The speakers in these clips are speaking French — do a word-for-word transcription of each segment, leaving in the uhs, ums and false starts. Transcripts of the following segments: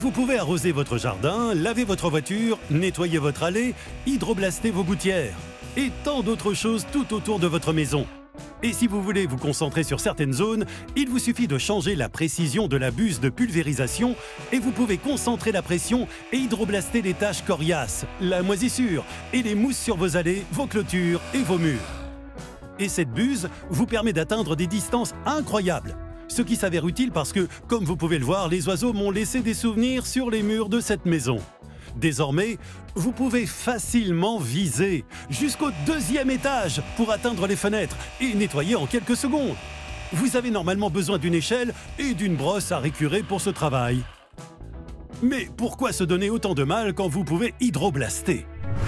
Vous pouvez arroser votre jardin, laver votre voiture, nettoyer votre allée, hydroblaster vos gouttières et tant d'autres choses tout autour de votre maison. Et si vous voulez vous concentrer sur certaines zones, il vous suffit de changer la précision de la buse de pulvérisation et vous pouvez concentrer la pression et hydroblaster les taches coriaces, la moisissure et les mousses sur vos allées, vos clôtures et vos murs. Et cette buse vous permet d'atteindre des distances incroyables. Ce qui s'avère utile parce que, comme vous pouvez le voir, les oiseaux m'ont laissé des souvenirs sur les murs de cette maison. Désormais, vous pouvez facilement viser jusqu'au deuxième étage pour atteindre les fenêtres et nettoyer en quelques secondes. Vous avez normalement besoin d'une échelle et d'une brosse à récurer pour ce travail. Mais pourquoi se donner autant de mal quand vous pouvez hydroblaster?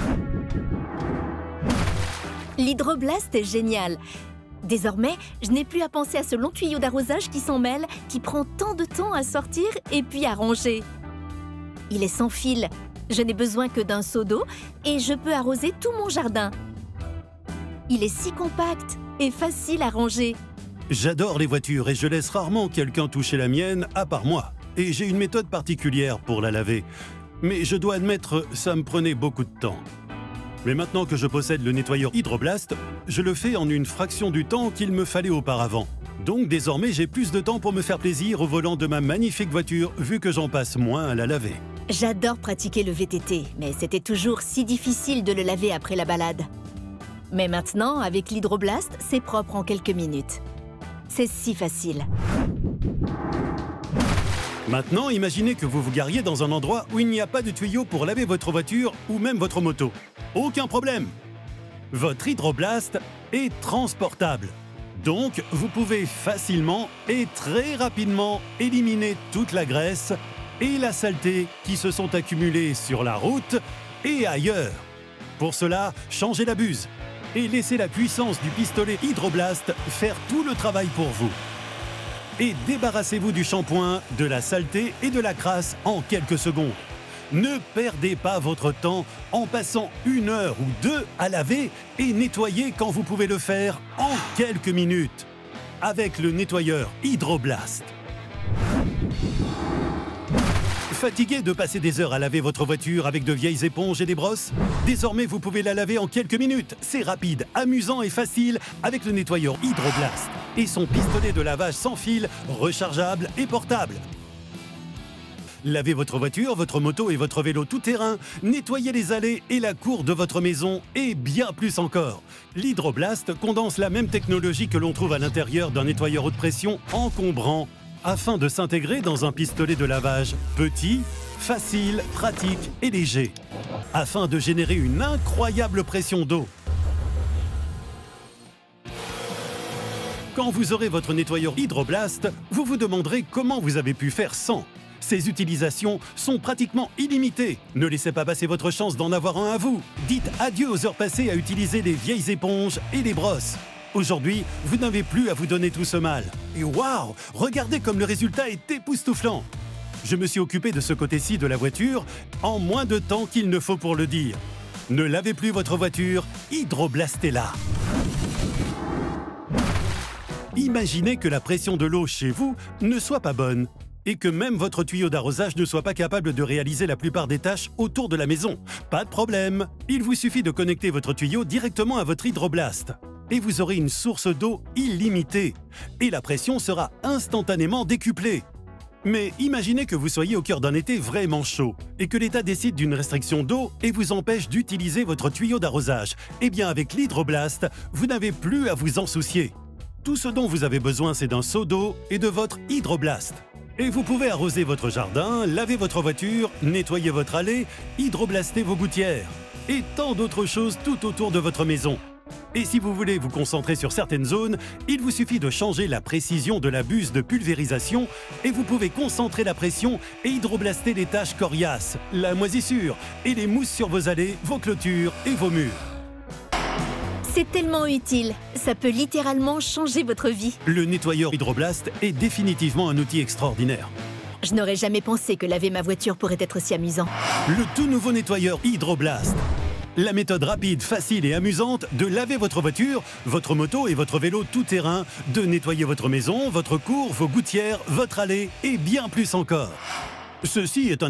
L'hydroblast est génial. Désormais, je n'ai plus à penser à ce long tuyau d'arrosage qui s'en mêle, qui prend tant de temps à sortir et puis à ranger. Il est sans fil. Je n'ai besoin que d'un seau d'eau et je peux arroser tout mon jardin. Il est si compact et facile à ranger. J'adore les voitures et je laisse rarement quelqu'un toucher la mienne à part moi. Et j'ai une méthode particulière pour la laver. Mais je dois admettre, ça me prenait beaucoup de temps. Mais maintenant que je possède le nettoyeur Hydroblast, je le fais en une fraction du temps qu'il me fallait auparavant. Donc désormais, j'ai plus de temps pour me faire plaisir au volant de ma magnifique voiture, vu que j'en passe moins à la laver. J'adore pratiquer le V T T, mais c'était toujours si difficile de le laver après la balade. Mais maintenant, avec l'Hydroblast, c'est propre en quelques minutes. C'est si facile. Maintenant, imaginez que vous vous gariez dans un endroit où il n'y a pas de tuyau pour laver votre voiture ou même votre moto. Aucun problème! Votre Hydroblast est transportable. Donc, vous pouvez facilement et très rapidement éliminer toute la graisse et la saleté qui se sont accumulées sur la route et ailleurs. Pour cela, changez la buse et laissez la puissance du pistolet Hydroblast faire tout le travail pour vous. Et débarrassez-vous du shampoing, de la saleté et de la crasse en quelques secondes. Ne perdez pas votre temps en passant une heure ou deux à laver et nettoyer quand vous pouvez le faire en quelques minutes avec le nettoyeur Hydroblast. Fatigué de passer des heures à laver votre voiture avec de vieilles éponges et des brosses? Désormais, vous pouvez la laver en quelques minutes. C'est rapide, amusant et facile avec le nettoyeur Hydroblast et son pistolet de lavage sans fil, rechargeable et portable. Lavez votre voiture, votre moto et votre vélo tout-terrain, nettoyez les allées et la cour de votre maison et bien plus encore. L'Hydroblast condense la même technologie que l'on trouve à l'intérieur d'un nettoyeur haute pression encombrant afin de s'intégrer dans un pistolet de lavage petit, facile, pratique et léger, afin de générer une incroyable pression d'eau. Quand vous aurez votre nettoyeur Hydroblast, vous vous demanderez comment vous avez pu faire sans. Ces utilisations sont pratiquement illimitées. Ne laissez pas passer votre chance d'en avoir un à vous. Dites adieu aux heures passées à utiliser les vieilles éponges et les brosses. Aujourd'hui, vous n'avez plus à vous donner tout ce mal. Et waouh, regardez comme le résultat est époustouflant. Je me suis occupé de ce côté-ci de la voiture en moins de temps qu'il ne faut pour le dire. Ne lavez plus votre voiture, hydroblastez-la. Imaginez que la pression de l'eau chez vous ne soit pas bonne et que même votre tuyau d'arrosage ne soit pas capable de réaliser la plupart des tâches autour de la maison. Pas de problème, il vous suffit de connecter votre tuyau directement à votre Hydroblast. Et vous aurez une source d'eau illimitée. Et la pression sera instantanément décuplée. Mais imaginez que vous soyez au cœur d'un été vraiment chaud et que l'État décide d'une restriction d'eau et vous empêche d'utiliser votre tuyau d'arrosage. Eh bien, avec l'Hydroblast, vous n'avez plus à vous en soucier. Tout ce dont vous avez besoin, c'est d'un seau d'eau et de votre Hydroblast. Et vous pouvez arroser votre jardin, laver votre voiture, nettoyer votre allée, hydroblaster vos gouttières et tant d'autres choses tout autour de votre maison. Et si vous voulez vous concentrer sur certaines zones, il vous suffit de changer la précision de la buse de pulvérisation et vous pouvez concentrer la pression et hydroblaster les taches coriaces, la moisissure et les mousses sur vos allées, vos clôtures et vos murs. C'est tellement utile, ça peut littéralement changer votre vie. Le nettoyeur Hydroblast est définitivement un outil extraordinaire. Je n'aurais jamais pensé que laver ma voiture pourrait être si amusant. Le tout nouveau nettoyeur Hydroblast. La méthode rapide, facile et amusante de laver votre voiture, votre moto et votre vélo tout-terrain, de nettoyer votre maison, votre cour, vos gouttières, votre allée et bien plus encore. Ceci est un